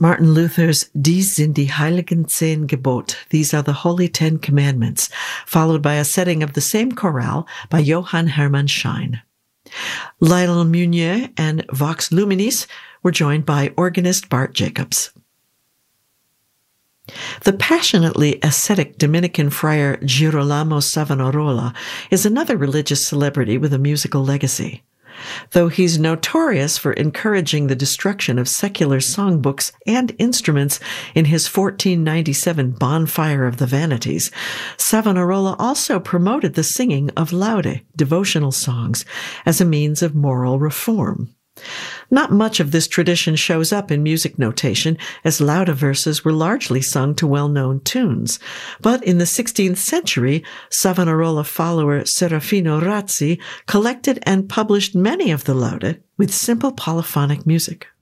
Martin Luther's Dies sind die heiligen 10 Gebote, These are the Holy 10 Commandments, followed by a setting of the same chorale by Johann Hermann Schein. Lionel Meunier and Vox Luminis were joined by organist Bart Jacobs. The passionately ascetic Dominican friar Girolamo Savonarola is another religious celebrity with a musical legacy. Though he's notorious for encouraging the destruction of secular songbooks and instruments in his 1497 Bonfire of the Vanities, Savonarola also promoted the singing of laude, devotional songs, as a means of moral reform. Not much of this tradition shows up in music notation, as laude verses were largely sung to well-known tunes. But in the 16th century, Savonarola follower Serafino Razzi collected and published many of the laude with simple polyphonic music.